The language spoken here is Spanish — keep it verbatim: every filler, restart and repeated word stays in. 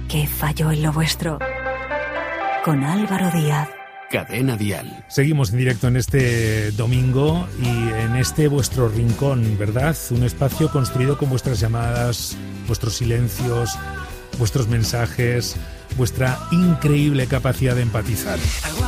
¿Qué falló en lo vuestro? Con Álvaro Díaz. Cadena Dial. Seguimos en directo en este domingo y en este vuestro rincón, ¿verdad? Un espacio construido con vuestras llamadas, vuestros silencios, vuestros mensajes, vuestra increíble capacidad de empatizar.